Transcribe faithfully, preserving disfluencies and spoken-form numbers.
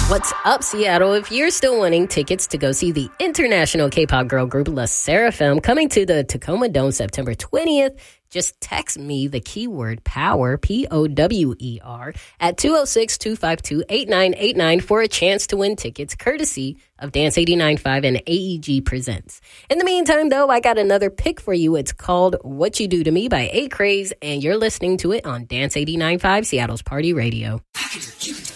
What's up, Seattle? If you're still wanting tickets to go see the international K-pop girl group La Seraphim coming to the Tacoma Dome September twentieth, just text me the keyword POWER, P O W E R, at two oh six, two five two, eight nine eight nine for a chance to win tickets courtesy of Dance eighty-nine point five and A E G Presents. In the meantime, though, I got another pick for you. It's called What You Do to Me by A Craze, and you're listening to it on Dance eighty-nine point five, Seattle's Party Radio.